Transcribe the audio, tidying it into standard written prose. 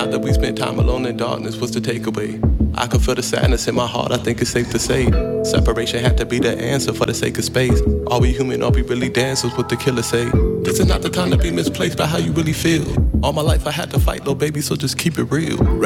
out that we spent time alone in darkness was the takeaway. I could feel the sadness in my heart, I think it's safe to say. Separation had to be the answer for the sake of space. Are we human, are we really dancers, what the killer say? This is not the time to be misplaced by how you really feel. All my life I had to fight, little baby, so just keep it real.